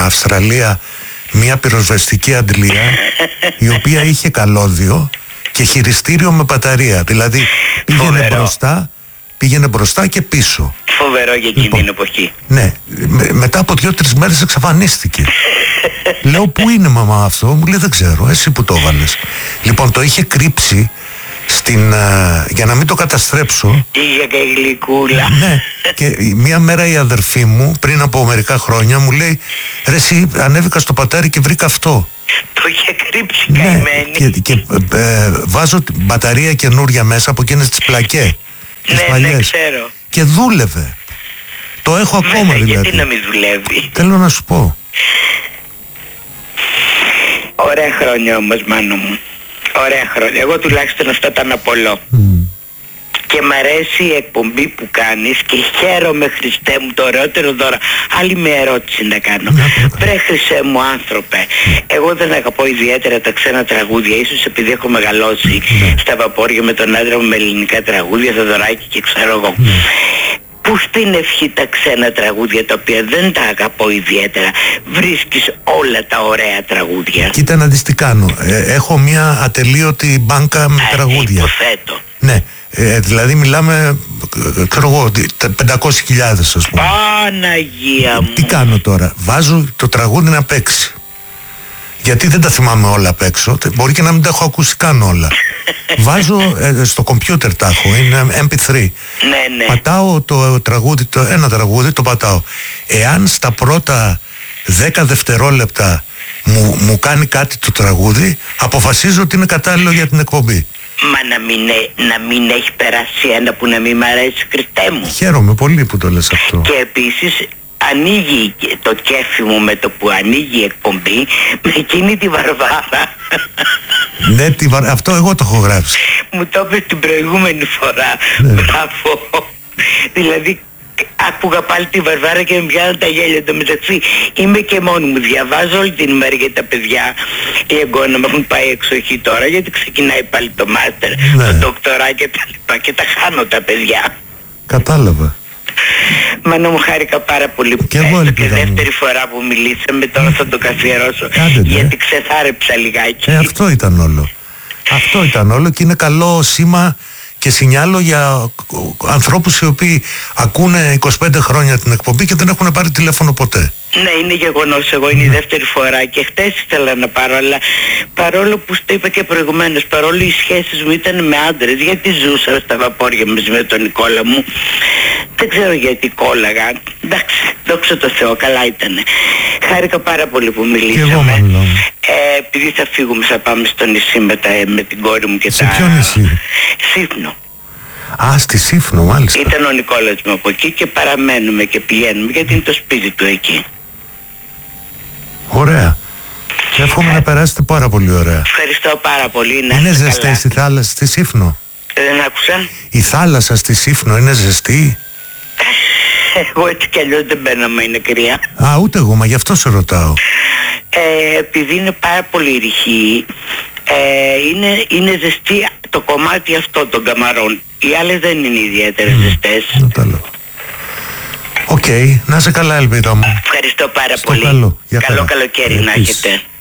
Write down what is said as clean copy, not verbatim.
Αυστραλία μια πυροσβεστική αντλία η οποία είχε καλώδιο και χειριστήριο με μπαταρία. Δηλαδή πήγαινε μπροστά και πίσω. Φοβερό για εκείνη την εποχή. Ναι, μετά από 2-3 μέρες εξαφανίστηκε. Λέω, πού είναι μαμά αυτό? Μου λέει, δεν ξέρω, εσύ που το έβαλες. Λοιπόν, το είχε κρύψει για να μην το καταστρέψω. Είχε γλυκούλα. Ναι, και μία μέρα η αδερφή μου πριν από μερικά χρόνια μου λέει, ρε εσύ, ανέβηκα στο πατάρι και βρήκα αυτό. Το είχε κρύψει καημένη. Και βάζω μπαταρία καινούρια μέσα από εκείνες τις πλακέ. Ναι, ξέρω. Και δούλευε. Το έχω ακόμα δηλαδή. Γιατί να μην δουλεύει? Θέλω να σου πω. Ωραία χρόνια όμως, Μάνο μου. Ωραία χρόνια. Εγώ τουλάχιστον αυτά τα αναπολώ. Και μ' αρέσει η εκπομπή που κάνεις και χαίρομαι, Χριστέ μου, το ωραιότερο δώρο. Άλλη μια ερώτηση να κάνω. Βρε Χριστέ μου άνθρωπε, εγώ δεν αγαπώ ιδιαίτερα τα ξένα τραγούδια, ίσως επειδή έχω μεγαλώσει στα βαπόρια με τον άντρα μου με ελληνικά τραγούδια, Θεοδωράκη και ξέρω εγώ. Που στην ευχή τα ξένα τραγούδια τα οποία δεν τα αγαπώ ιδιαίτερα βρίσκεις όλα τα ωραία τραγούδια? Κοίτα να δεις τι κάνω. Έχω μια ατελείωτη μπάνκα με τραγούδια. Υποθέτω. Ναι. Δηλαδή μιλάμε, ξέρω εγώ, 500.000 ας πούμε. Παναγία μου. Τι κάνω τώρα? Βάζω το τραγούδι να παίξει. Γιατί δεν τα θυμάμαι όλα απ' έξω. Μπορεί και να μην τα έχω ακούσει καν όλα. Βάζω στο κομπιούτερ, τα έχω, είναι MP3. Ναι. Πατάω το τραγούδι, ένα τραγούδι το πατάω. Εάν στα πρώτα 10 δευτερόλεπτα μου κάνει κάτι το τραγούδι, αποφασίζω ότι είναι κατάλληλο για την εκπομπή. Μα να μην έχει περάσει ένα που να μην μ' αρέσει, Χριστέ μου. Χαίρομαι πολύ που το λες αυτό. Και επίσης ανοίγει το κέφι μου με το που ανοίγει η εκπομπή με εκείνη τη Βαρβάρα. Ναι, αυτό εγώ το έχω γράψει. Μου το είπες την προηγούμενη φορά. Ναι. Μπράβο. Δηλαδή άκουγα πάλι τη Βαρβάρα και με πιάναν τα γέλια. Το μεταξύ είμαι και μόνη μου, διαβάζω όλη την ημέρα για τα παιδιά. Οι εγγόνα μου έχουν πάει εξοχή τώρα γιατί ξεκινάει πάλι το μάστερ, το ντοκτορά και τα λοιπά και τα χάνω τα παιδιά. Κατάλαβα. Μάνα μου, χάρηκα πάρα πολύ που έστω και δεύτερη φορά που μιλήσαμε. Τώρα θα το καθιερώσω γιατί ξεθάρεψα λιγάκι. Αυτό ήταν όλο. Αυτό ήταν όλο και είναι καλό σήμα και σινιάλο για ανθρώπους οι οποίοι ακούνε 25 χρόνια την εκπομπή και δεν έχουν πάρει τηλέφωνο ποτέ. Ναι, είναι γεγονός. Εγώ είναι η δεύτερη φορά και χτες ήθελα να πάρω, αλλά παρόλο που το είπα και προηγουμένως, παρόλο οι σχέσεις μου ήταν με άντρες, γιατί ζούσα στα βαπόρια μαζί με τον Νικόλα μου, δεν ξέρω γιατί κόλλαγα. Εντάξει, δόξα τω Θεώ, καλά ήτανε. Χάρηκα πάρα πολύ που μιλήσαμε. Επειδή θα φύγουμε, θα πάμε στο νησί με την κόρη μου και σε ποιο νησί? Σύφνο. Α, στη Σύφνο, μάλιστα. Ήταν ο Νικόλας μου από εκεί και παραμένουμε και πηγαίνουμε γιατί είναι το σπίτι του εκεί. Ωραία. Εύχομαι να περάσετε πάρα πολύ ωραία. Ευχαριστώ πάρα πολύ. Είναι ζεστές η θάλασσα στη Σύφνο? Δεν άκουσα. Η θάλασσα στη Σύφνο είναι ζεστή? Εγώ έτσι κι αλλιώς δεν μπαίνω, μα είναι κρύα. Α, ούτε εγώ, μα γι' αυτό σε ρωτάω. Επειδή είναι πάρα πολύ ρηχή, είναι ζεστή το κομμάτι αυτό των καμαρών. Οι άλλες δεν είναι ιδιαίτερα ζεστές. Οκ, να είσαι καλά, ελπίδα μου. Ευχαριστώ πάρα Στο πολύ. καλό. Καλό καλοκαίρι να έχετε.